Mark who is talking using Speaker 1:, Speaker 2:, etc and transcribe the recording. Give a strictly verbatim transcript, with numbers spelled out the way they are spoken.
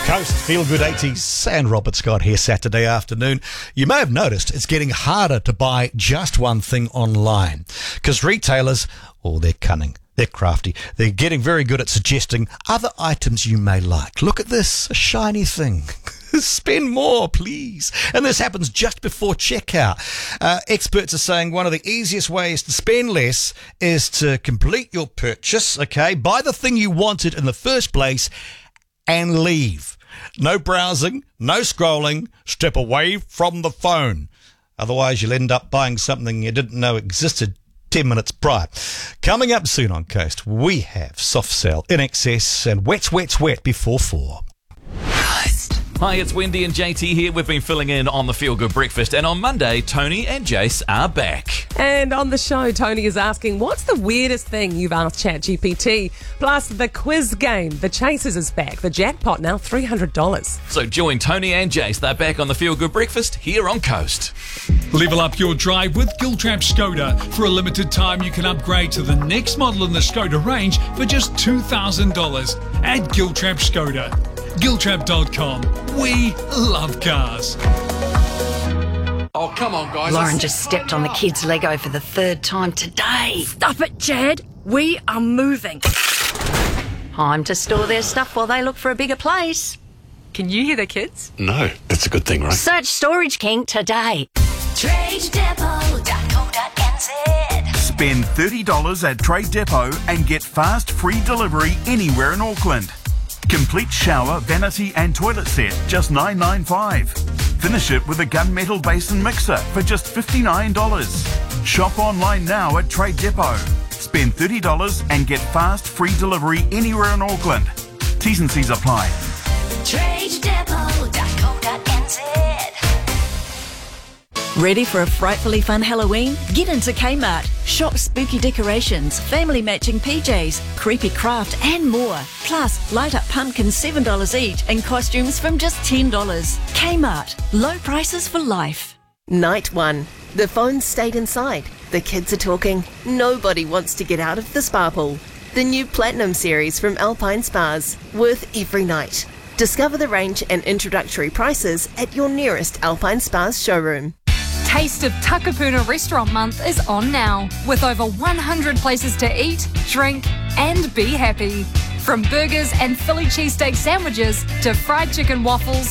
Speaker 1: Coast, Feel Good eighties, and Robert Scott here Saturday afternoon. You may have noticed it's getting harder to buy just one thing online because retailers, oh, they're cunning. They're crafty. They're getting very good at suggesting other items you may like. Look at this, a shiny thing. Spend more, please. And this happens just before checkout. Uh, experts are saying one of the easiest ways to spend less is to complete your purchase, okay? Buy the thing you wanted in the first place and leave. No browsing, no scrolling. Step away from the phone. Otherwise, you'll end up buying something you didn't know existed ten minutes prior. Coming up soon on Coast, we have Soft Cell, In Excess, and Wet, Wet, Wet before four.
Speaker 2: Hi, it's Wendy and J T here. We've been filling in on the Feel Good Breakfast, and on Monday, Tony and Jace are back.
Speaker 3: And on the show, Tony is asking, what's the weirdest thing you've asked ChatGPT? Plus, the quiz game, The Chasers is back. The jackpot now three hundred dollars.
Speaker 2: So join Tony and Jace. They're back on the Feel Good Breakfast here on Coast.
Speaker 4: Level up your drive with Giltrap Skoda. For a limited time, you can upgrade to the next model in the Skoda range for just two thousand dollars at Giltrap Skoda. Giltrap dot com. We love cars.
Speaker 5: Oh, come on, guys.
Speaker 6: Lauren just stepped on the kids' Lego for the third time today.
Speaker 7: Stop it, Jad. We are moving.
Speaker 6: Time to store their stuff while they look for a bigger place.
Speaker 7: Can you hear the kids?
Speaker 5: No, that's a good thing, right?
Speaker 6: Search Storage King today.
Speaker 8: trade depot dot co dot n z.
Speaker 9: Spend thirty dollars at Trade Depot and get fast free delivery anywhere in Auckland. Complete shower, vanity and toilet set, just nine ninety-five. Finish it with a gunmetal basin mixer for just fifty-nine dollars. Shop online now at Trade Depot. Spend thirty dollars and get fast free delivery anywhere in Auckland. T's and C's apply.
Speaker 8: trade depot dot co dot n z.
Speaker 10: Ready for a frightfully fun Halloween? Get into Kmart. Shop spooky decorations, family matching P Js, creepy craft and more. Plus, light up pumpkins seven dollars each and costumes from just ten dollars. Kmart. Low prices for life.
Speaker 11: Night one. The phones stayed inside. The kids are talking. Nobody wants to get out of the spa pool. The new Platinum series from Alpine Spas. Worth every night. Discover the range and introductory prices at your nearest Alpine Spas showroom.
Speaker 12: Taste of Takapuna Restaurant Month is on now, with over one hundred places to eat, drink and be happy. From burgers and Philly cheesesteak sandwiches to fried chicken waffles,